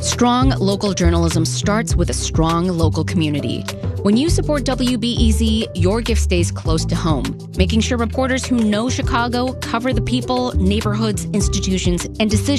Strong local journalism starts with a strong local community. When you support WBEZ, your gift stays close to home, making sure reporters who know Chicago cover the people, neighborhoods, institutions, and decisions